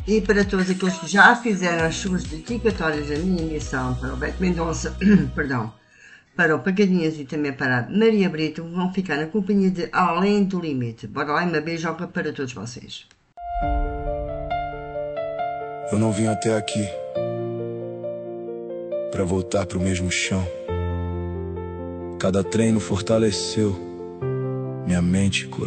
E para todos aqueles que já fizeram as suas dedicatórias da minha emissão para o Beto Mendonça, perdão, para o Pagadinhas e também para a Maria Brito, vão ficar na companhia de Além do Limite. Bora lá, uma beijoca para todos vocês. Eu não vim até aqui pra voltar pro mesmo chão. Cada treino fortaleceu minha mente e coração.